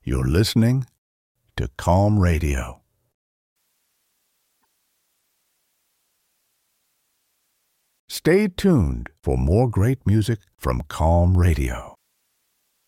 You're listening to Calm Radio. Stay tuned for more great music from Calm Radio.